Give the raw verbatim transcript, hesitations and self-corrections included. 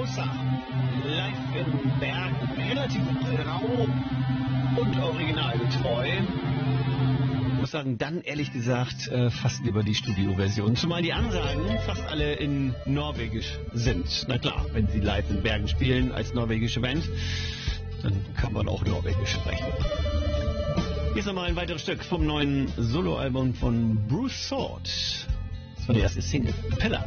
Medusa. Live in Bergen, relativ rau und originalgetreu. Ich muss sagen, dann ehrlich gesagt äh, fast lieber die Studioversion. Zumal die Ansagen fast alle in Norwegisch sind. Na klar, wenn sie live in Bergen spielen als norwegische Band, dann kann man auch Norwegisch sprechen. Hier ist nochmal ein weiteres Stück vom neuen Soloalbum von Bruce Sword. Das war die erste Single, Pillar.